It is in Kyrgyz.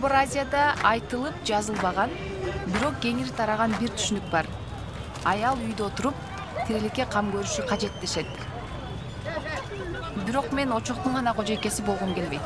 Борбор Азияда айтылып жазылбаган, бирок кеңири тараган бир түшүнүк бар. Аял үйдө отуруп, тиреликке кам көрүшү кажет дешет. Бирок мен очоктун гана кожойкеси болгум келбейт.